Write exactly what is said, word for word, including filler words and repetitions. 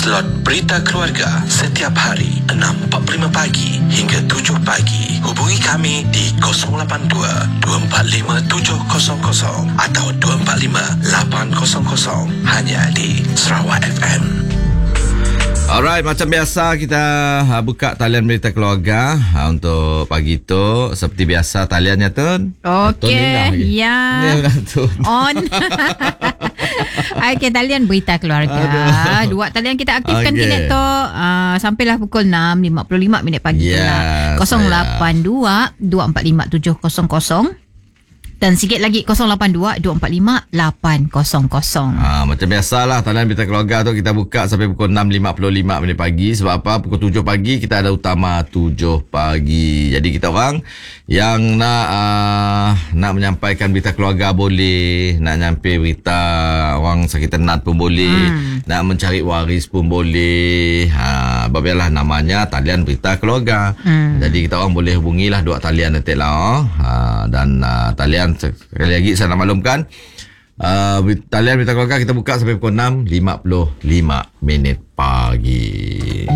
Slot Berita Keluarga setiap hari enam empat puluh lima pagi hingga tujuh pagi. Hubungi kami di kosong lapan dua, dua empat lima tujuh kosong kosong atau dua empat lima lapan kosong kosong hanya di Sarawak F M. Alright, macam biasa kita uh, buka talian Berita Keluarga uh, untuk pagi tu. Seperti biasa taliannya Tun. Okey, ya. On. Okey, talian Berita Keluarga. Aduh. Dua talian kita aktifkan okay. Kini tu uh, sampailah pukul enam lima puluh lima minit pagi yes, lah. kosong lapan dua, dua empat lima tujuh kosong kosong dan sikit lagi kosong lapan dua, dua empat lima lapan kosong kosong. Ha, macam biasalah talian Berita Keluarga tu kita buka sampai pukul enam lima puluh lima minit pagi. Sebab apa? Pukul tujuh pagi kita ada utama tujuh pagi. Jadi kita orang yang nak uh, nak menyampaikan berita keluarga boleh, nak nyampai berita orang sakit tenat pun boleh, hmm. nak mencari waris pun boleh. Ha, babialah namanya talian Berita Keluarga. Hmm. Jadi kita orang boleh hubungilah dua talian nanti lah. Ha, dan uh, talian sekali lagi saya nak maklumkan uh, talian Berita Keluarga kita buka sampai pukul enam lima puluh lima minit pagi.